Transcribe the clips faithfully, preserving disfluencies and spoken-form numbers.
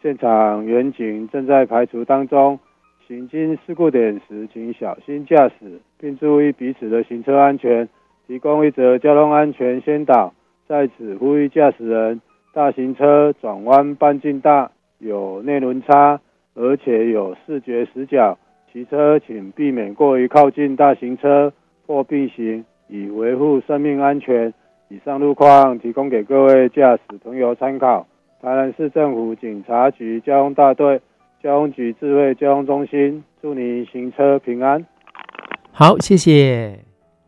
现场员警正在排除当中，行经事故点时请小心驾驶，并注意彼此的行车安全，提供一则交通安全宣导。在此呼吁驾驶人，大型车转弯半径大，有内轮差，而且有视觉死角，骑车请避免过于靠近大型车或并行，以维护生命安全。以上路况提供给各位驾驶朋友参考。台南市政府警察局交通大队、交通局智慧交通中心，祝你行车平安。 好，谢谢。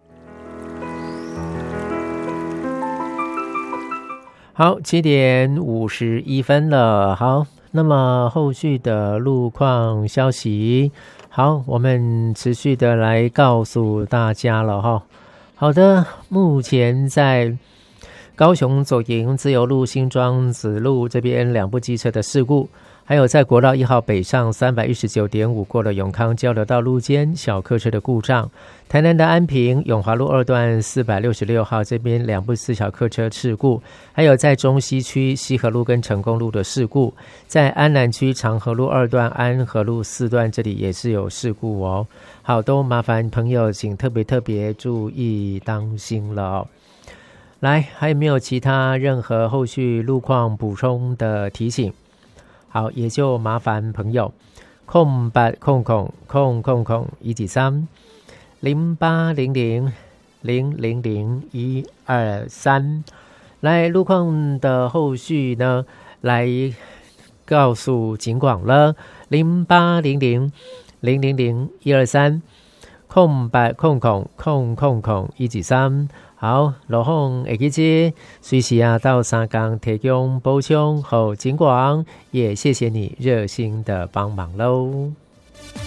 好，七点五十一分了。好，那么后续的路况消息，好，我们持续的来告诉大家了哈。好的，目前在高雄左营自由路、新庄子路这边两部机车的事故，还有在国道一号北上 三百一十九点五 过了永康交流道路间小客车的故障，台南的安平永华路二段四百六十六号这边两部四小客车事故，还有在中西区西河路跟成功路的事故，在安南区长河路二段、安和路四段这里也是有事故哦。好，都麻烦朋友请特别特别注意当心了哦。来，还有没有其他任何后续路况补充的提醒？好，也就麻烦朋友空八空空空空空一几三零八零零零零零一二三，来路况的后续呢，来告诉警广了零八零零零零零一二三空八空空空空空一几三。好，路况会记得随时啊到三港提供补充和警广，也谢谢你热心的帮忙喽。